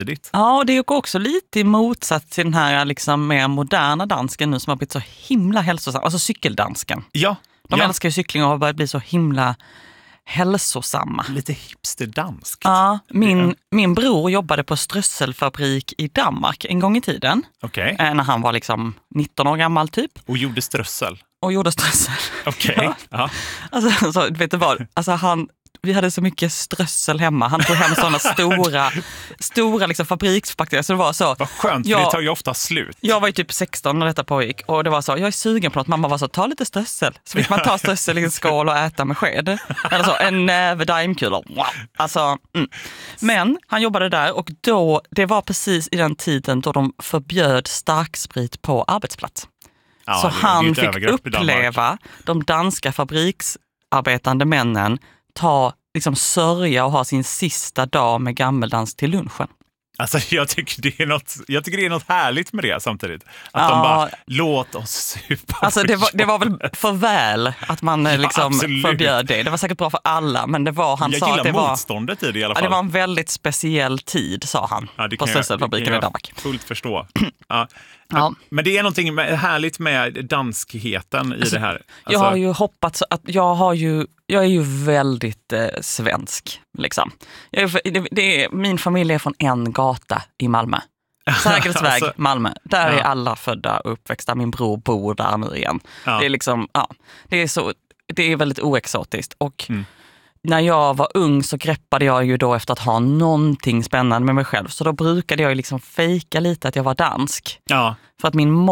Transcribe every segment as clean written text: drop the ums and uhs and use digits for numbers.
Ja, och det är också lite i motsats till den här liksom mer moderna dansken nu som har blivit så himla hälsosam. Alltså cykeldansken. Ja. De älskar ju cykling och har börjat bli så himla hälsosamma. Lite hipsterdanskt. Ja, min bror jobbade på strösselfabrik i Danmark en gång i tiden. Okej. När han var liksom 19 år gammal typ. Och gjorde strössel. Ja. Ja. Alltså, så, vet du vad? Alltså vi hade så mycket strössel hemma. Han tog hem sådana stora liksom fabriksförpackningar. Så det var så. Vad skönt, för det tar ju ofta slut. Jag var ju typ 16 när detta pågick. Och det var så, jag är sugen på något. Mamma var så, ta lite strössel. Så fick man ta strössel i en skål och äta med sked. Eller så, en näve daimkulor. Alltså, Men han jobbade där och då, det var precis i den tiden då de förbjöd starksprit på arbetsplats. Ja, så han fick uppleva de danska fabriksarbetande männen liksom sörja och ha sin sista dag med gammeldans till lunchen. Alltså jag tycker det är något härligt med det samtidigt. Att de bara, låt oss supa. Alltså det var väl för väl att man liksom förbjöd det. Det var säkert bra för alla, men det var, han sa att det var motståndet i det i alla fall. Ja, det var en väldigt speciell tid, sa han, på strösselfabriken i Danmark. Fullt förstå. Ja. Ja. Men det är någonting härligt med danskheten i det här. Alltså, jag har ju hoppats att jag är ju väldigt svensk liksom. Min familj är från en gata i Malmö. Säkerhetsväg, alltså, Malmö. Där är alla födda och uppväxta. Min bror bor där nu igen. Ja. Det är liksom, det är väldigt oexotiskt. Och när jag var ung så greppade jag ju då efter att ha någonting spännande med mig själv. Så då brukade jag liksom fejka lite att jag var dansk. Ja. För att min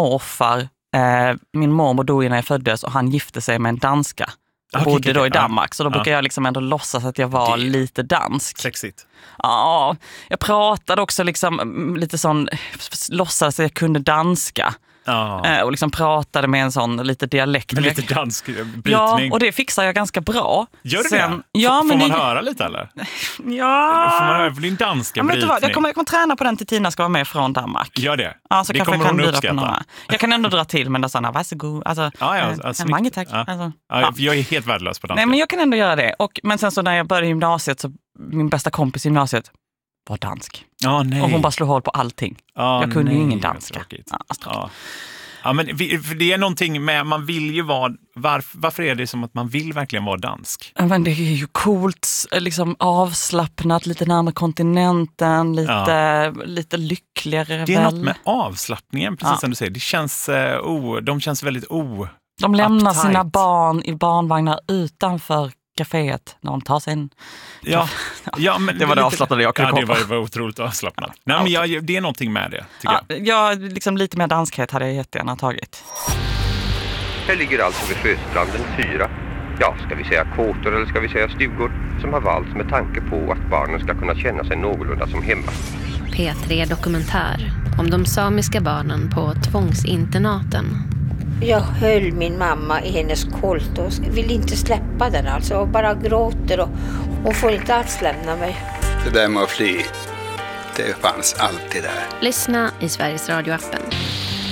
mormor dog innan jag föddes och han gifte sig med en danska. Och bodde då i Danmark. Så då brukar jag liksom ändå låtsas att jag var lite dansk. Sexigt. Ja, jag pratade också liksom lite sån, låtsades att jag kunde danska. Och liksom pratade med en sån lite dialekt. Med lite dansk brytning. Ja, och det fixar jag ganska bra. Gör du det? Ja, får man höra lite eller? Ja. Får man höra för din danska brytning? Jag kommer träna på den till Tina ska vara med från Danmark. Gör det? Ja, så det kanske kommer jag kan hon uppskatta. Jag kan ändå dra till med sådana, varsågod. Alltså, många tack. Ja. Alltså, jag är helt värdelös på danska. Nej, men jag kan ändå göra det. Men sen så när jag började gymnasiet så min bästa kompis i gymnasiet var dansk. Nej. Och hon bara slog hål på allting. Jag kunde ju ingen danska. Ja, men det är någonting med, man vill ju vara, varför är det som att man vill verkligen vara dansk? Men det är ju coolt, liksom avslappnat, lite närmare kontinenten, lite lyckligare. Det är något med avslappningen, precis som du säger. Det känns, de känns väldigt De lämnar sina barn i barnvagnar utanför kaféet när de tar sin... Men det var det avslappnade jag kunde komma. Det var otroligt avslappnat. Nej, men det är någonting med det, tycker jag. Jag liksom lite mer danskhet hade jag jättegärna tagit. Här ligger alltså vid Sjöstranden 4, ska vi säga kåtor eller ska vi säga stugor, som har valts med tanke på att barnen ska kunna känna sig någorlunda som hemma. P3 Dokumentär om de samiska barnen på tvångsinternaten. Jag höll min mamma i hennes kolt och vill inte släppa den alltså. Och bara gråter och får inte alls lämna mig. Det där med att fly, det fanns alltid där. Lyssna i Sveriges Radio-appen.